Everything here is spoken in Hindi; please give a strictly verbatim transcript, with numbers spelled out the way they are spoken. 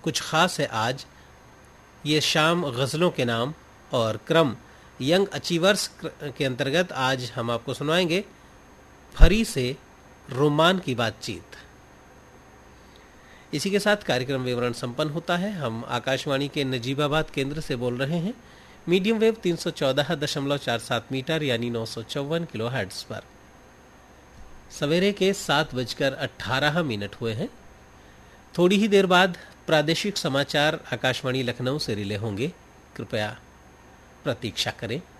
कुछ खास है आज, ये शाम गज़लों के नाम और क्रम यंग अचीवर्स के अंतर्गत आज हम आपको सुनाएंगे फरी से रोमान की बातचीत। इसी के साथ कार्यक्रम विवरण संपन्न होता है। हम आकाशवाणी के नजीबाबाद केंद्र से बोल रहे हैं, मीडियम वेव तीन सौ चौदह दशमलव चार सात मीटर यानी नौ सौ चौवन किलो हर्ट्ज पर। सवेरे के सात बजकर अट्ठारह मिनट हुए हैं। थोड़ी ही देर बाद प्रादेशिक समाचार आकाशवाणी लखनऊ से रिले होंगे, कृपया प्रतीक्षा करें।